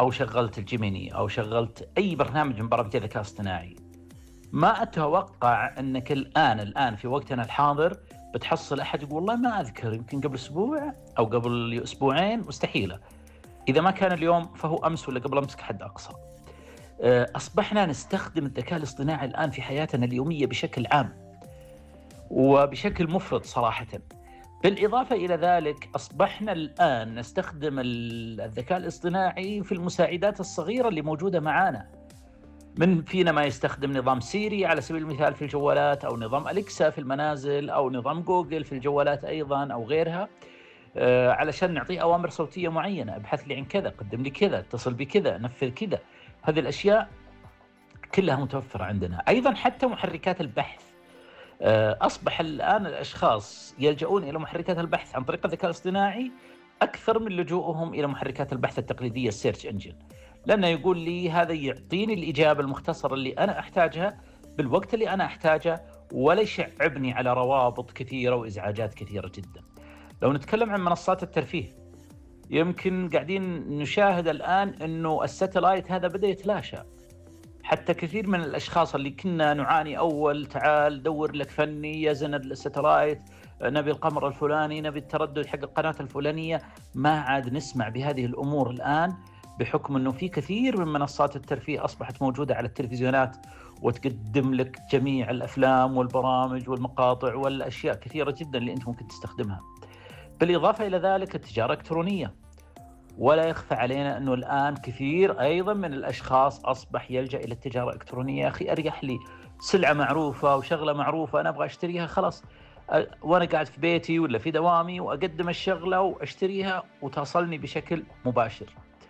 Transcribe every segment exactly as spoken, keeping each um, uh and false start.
أو شغلت الجيميني أو شغلت أي برنامج من برامج الذكاء الاصطناعي، ما أتوقع أنك الآن الآن في وقتنا الحاضر بتحصل أحد يقول والله ما أذكر، يمكن قبل أسبوع أو قبل أسبوعين، مستحيلة. إذا ما كان اليوم فهو أمس ولا قبل أمس كحد أقصى. أصبحنا نستخدم الذكاء الاصطناعي الآن في حياتنا اليومية بشكل عام وبشكل مفرط صراحة. بالإضافة إلى ذلك أصبحنا الآن نستخدم الذكاء الاصطناعي في المساعدات الصغيرة اللي موجودة معانا. من فينا ما يستخدم نظام سيري على سبيل المثال في الجوالات، أو نظام أليكسا في المنازل، أو نظام جوجل في الجوالات أيضا أو غيرها، آه علشان نعطيه أوامر صوتية معينة، ابحث لي عن كذا، قدم لي كذا، اتصل بكذا، نفذ كذا. هذه الأشياء كلها متوفرة عندنا. أيضا حتى محركات البحث، أصبح الآن الأشخاص يلجؤون إلى محركات البحث عن طريق الذكاء الاصطناعي أكثر من لجوءهم إلى محركات البحث التقليدية السيرش إنجن، لأنه يقول لي هذا يعطيني الإجابة المختصرة اللي أنا أحتاجها بالوقت اللي أنا أحتاجه، ولا يشعبني على روابط كثيرة وإزعاجات كثيرة جدا. لو نتكلم عن منصات الترفيه، يمكن قاعدين نشاهد الآن أنه الساتلايت هذا بدأ يتلاشى. حتى كثير من الأشخاص اللي كنا نعاني أول، تعال دور لك فني يزن الستلايت، نبي القمر الفلاني، نبي التردد حق القناة الفلانية، ما عاد نسمع بهذه الأمور الآن، بحكم أنه في كثير من منصات الترفيه أصبحت موجودة على التلفزيونات وتقدم لك جميع الأفلام والبرامج والمقاطع والأشياء كثيرة جدا اللي أنت ممكن تستخدمها. بالإضافة إلى ذلك التجارة الإلكترونية، ولا يخفى علينا أنه الآن كثير أيضا من الأشخاص أصبح يلجأ إلى التجارة الإلكترونية. أخي أريح لي سلعة معروفة وشغلة معروفة أنا أبغى أشتريها، خلاص وأنا قاعد في بيتي ولا في دوامي وأقدم الشغلة وأشتريها وتصلني بشكل مباشر.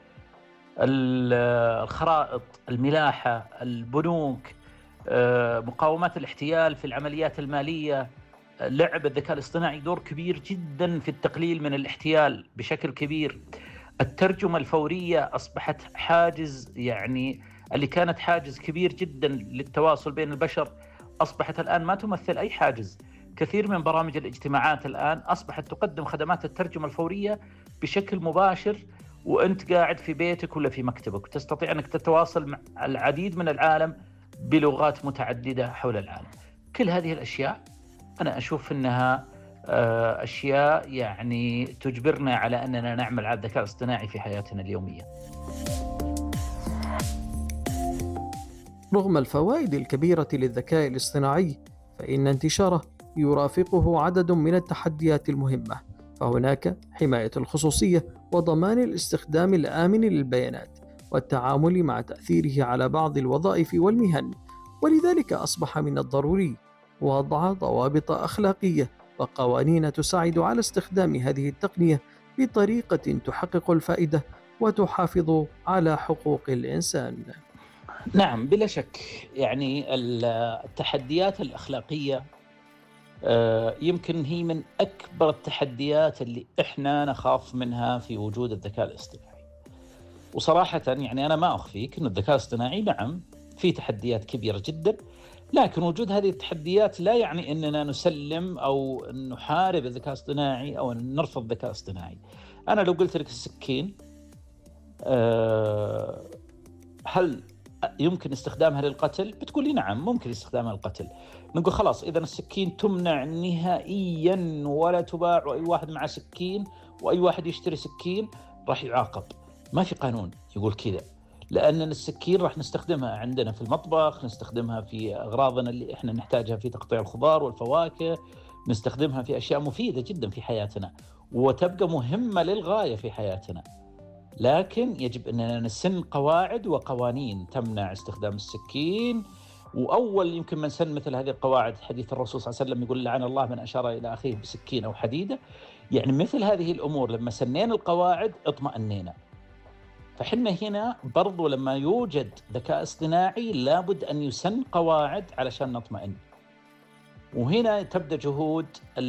الخرائط، الملاحة، البنوك، مقاومات الاحتيال في العمليات المالية، لعب الذكاء الاصطناعي دور كبير جدا في التقليل من الاحتيال بشكل كبير. الترجمة الفورية أصبحت حاجز، يعني اللي كانت حاجز كبير جدا للتواصل بين البشر أصبحت الآن ما تمثل أي حاجز. كثير من برامج الاجتماعات الآن أصبحت تقدم خدمات الترجمة الفورية بشكل مباشر وأنت قاعد في بيتك ولا في مكتبك، وتستطيع أنك تتواصل مع العديد من العالم بلغات متعددة حول العالم. كل هذه الأشياء أنا أشوف أنها أشياء يعني تجبرنا على أننا نعمل على الذكاء الاصطناعي في حياتنا اليومية. رغم الفوائد الكبيرة للذكاء الاصطناعي، فإن انتشاره يرافقه عدد من التحديات المهمة. فهناك حماية الخصوصية وضمان الاستخدام الآمن للبيانات والتعامل مع تأثيره على بعض الوظائف والمهن، ولذلك أصبح من الضروري وضع ضوابط أخلاقية وقوانين تساعد على استخدام هذه التقنية بطريقة تحقق الفائدة وتحافظ على حقوق الإنسان. نعم بلا شك، يعني التحديات الأخلاقية يمكن هي من أكبر التحديات اللي إحنا نخاف منها في وجود الذكاء الاصطناعي. وصراحة يعني أنا ما أخفيك أن الذكاء الاصطناعي نعم في تحديات كبيرة جدا، لكن وجود هذه التحديات لا يعني أننا نسلم أو نحارب الذكاء الاصطناعي أو نرفض الذكاء الاصطناعي. أنا لو قلت لك السكين أه هل يمكن استخدامها للقتل؟ بتقول لي نعم ممكن استخدامها للقتل. نقول خلاص إذا السكين تمنع نهائيا ولا تباع، وأي واحد مع سكين وأي واحد يشتري سكين راح يعاقب. ما في قانون يقول كذا، لأن السكين راح نستخدمها عندنا في المطبخ، نستخدمها في أغراضنا اللي إحنا نحتاجها في تقطيع الخضار والفواكه، نستخدمها في أشياء مفيدة جدا في حياتنا وتبقى مهمة للغاية في حياتنا. لكن يجب أننا نسن قواعد وقوانين تمنع استخدام السكين. وأول يمكن من سن مثل هذه القواعد حديث الرسول صلى الله عليه وسلم يقول لعن الله من أشار إلى أخيه بسكين أو حديدة. يعني مثل هذه الأمور لما سنين القواعد اطمأنينا. فحنا هنا برضو لما يوجد ذكاء اصطناعي لابد أن يسن قواعد علشان نطمئن. وهنا تبدأ جهود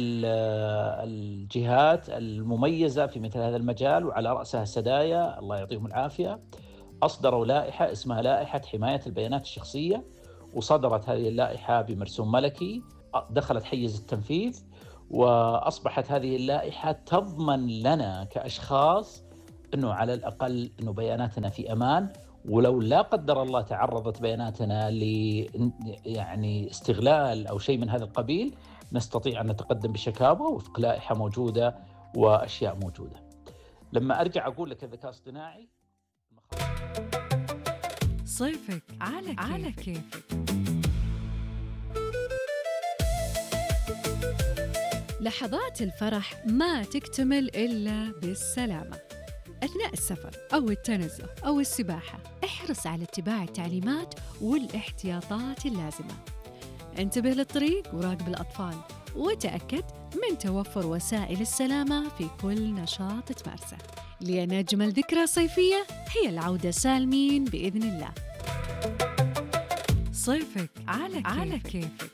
الجهات المميزة في مثل هذا المجال، وعلى رأسها السدايا الله يعطيهم العافية. أصدروا لائحة اسمها لائحة حماية البيانات الشخصية، وصدرت هذه اللائحة بمرسوم ملكي، دخلت حيز التنفيذ، وأصبحت هذه اللائحة تضمن لنا كأشخاص أنه على الأقل أنه بياناتنا في أمان، ولو لا قدر الله تعرضت بياناتنا ل يعني استغلال أو شيء من هذا القبيل، نستطيع أن نتقدم بشكاوى وفق لائحة موجودة وأشياء موجودة. لما أرجع أقول لك الذكاء الاصطناعي صيفك على, على كيفك. لحظات الفرح ما تكتمل إلا بالسلامة. أثناء السفر أو التنزه أو السباحة احرص على اتباع التعليمات والاحتياطات اللازمة. انتبه للطريق وراقب الأطفال، وتأكد من توفر وسائل السلامة في كل نشاط تمارسه، لأن أجمل ذكرى صيفية هي العودة سالمين بإذن الله. صيفك على, على كيفك.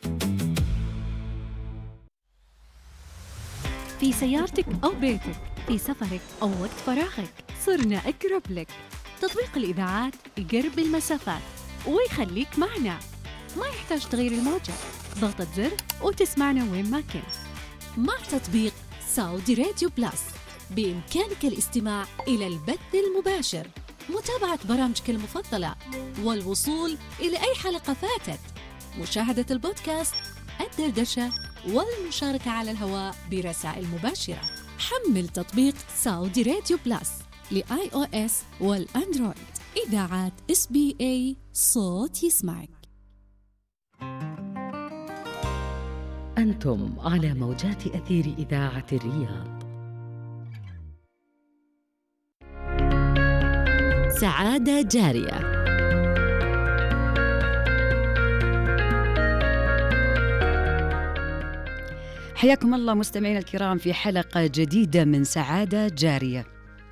في سيارتك أو بيتك، في سفرك أو وقت فراغك، صرنا أقرب لك. تطبيق الإذاعات يقرب المسافات ويخليك معنا، ما يحتاج تغيير الموجة، ضغطة زر وتسمعنا وين ما كنت. مع تطبيق سعودي راديو بلاس بإمكانك الاستماع إلى البث المباشر، متابعة برامجك المفضلة، والوصول إلى أي حلقة فاتت، مشاهدة البودكاست، الدردشة، والمشاركة على الهواء برسائل مباشرة. حمل تطبيق سعودي راديو بلاس لآي أو إس والأندرويد. إذاعات إس بي إيه، صوت يسمعك. أنتم على موجات أثير إذاعة الرياض. سعادة جارية. حياكم الله مستمعينا الكرام في حلقة جديدة من سعادة جارية.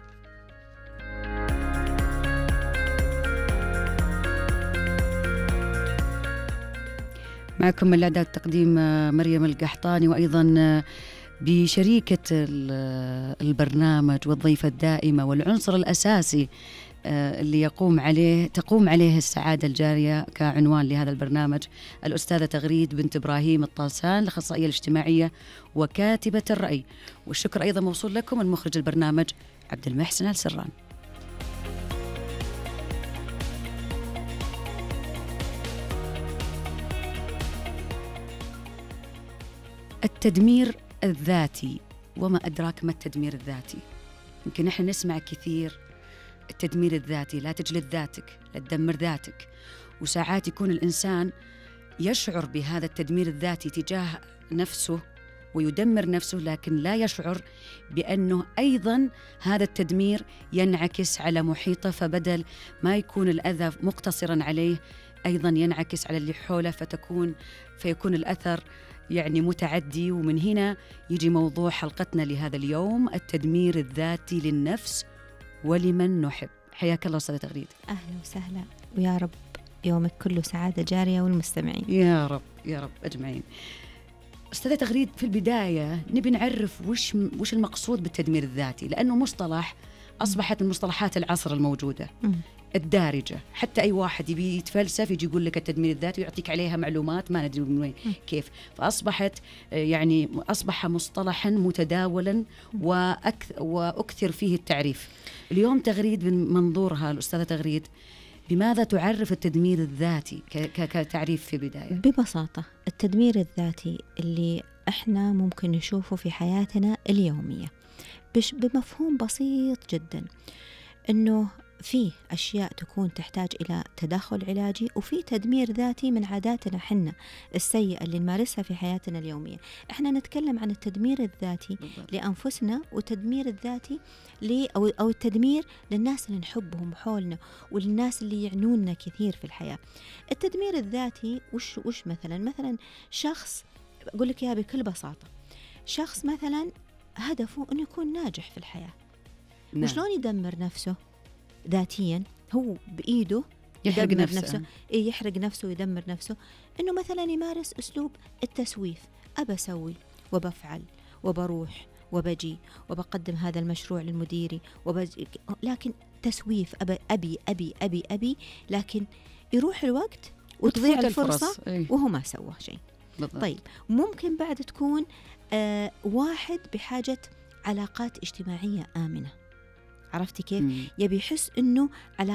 معكم من الإعداد والتقديم مريم القحطاني، وأيضا بشريكة البرنامج والضيفة الدائمة والعنصر الأساسي اللي يقوم عليه تقوم عليه السعادة الجارية كعنوان لهذا البرنامج، الأستاذة تغريد بنت إبراهيم الطاسان، الأخصائية الاجتماعية وكاتبة الرأي. والشكر أيضا موصول لكم من مخرج البرنامج عبد المحسن السران. التدمير الذاتي، وما أدراك ما التدمير الذاتي. يمكن نحن نسمع كثير التدمير الذاتي، لا تجلد ذاتك، لا تدمر ذاتك. وساعات يكون الإنسان يشعر بهذا التدمير الذاتي تجاه نفسه ويدمر نفسه، لكن لا يشعر بأنه أيضا هذا التدمير ينعكس على محيطه، فبدل ما يكون الأذى مقتصرا عليه أيضا ينعكس على اللي حوله، فتكون فيكون الأثر يعني متعدي. ومن هنا يجي موضوع حلقتنا لهذا اليوم، التدمير الذاتي للنفس ولمن نحب. حياك الله أستاذة تغريد. أهلا وسهلا، ويا رب يومك كله سعادة جارية والمستمعين يا رب يا رب أجمعين. أستاذة تغريد، في البداية نبي نعرف وش وش المقصود بالتدمير الذاتي، لأنه مصطلح أصبحت من مصطلحات العصر الموجودة م. الدارجة. حتى أي واحد يبي يتفلسف يجي يقول لك التدمير الذاتي ويعطيك عليها معلومات ما ندري من وين كيف. فأصبحت يعني أصبح مصطلحا متداولا وأكثر, وأكثر فيه التعريف. اليوم تغريد من منظورها الأستاذة تغريد، بماذا تعرف التدمير الذاتي كتعريف في بداية؟ ببساطة التدمير الذاتي اللي احنا ممكن نشوفه في حياتنا اليومية بمفهوم بسيط جدا، انه في أشياء تكون تحتاج إلى تدخل علاجي، وفي تدمير ذاتي من عاداتنا حنا السيئة اللي نمارسها في حياتنا اليومية. إحنا نتكلم عن التدمير الذاتي بالضبط. لأنفسنا، والتدمير الذاتي لي أو أو التدمير للناس اللي نحبهم حولنا والناس اللي يعنوننا كثير في الحياة. التدمير الذاتي وش وش مثلا مثلا شخص، أقول لك يا بكل بساطة، شخص مثلا هدفه إنه يكون ناجح في الحياة، نعم. وشلون يدمر نفسه ذاتيا؟ هو بإيده يحرق نفسه, نفسه. إيه يحرق نفسه ويدمر نفسه. إنه مثلا يمارس أسلوب التسويف، أبى أسوي وبفعل وبروح وبجي وبقدم هذا المشروع للمديري وبجي، لكن تسويف، أبي أبي أبي أبي أبي لكن يروح الوقت وتضيع الفرصة أي. وهو ما سوى شيء. بالضبط. طيب ممكن بعد تكون آه واحد بحاجة علاقات اجتماعية آمنة، عرفتي كيف؟ مم. يبي يحس إنه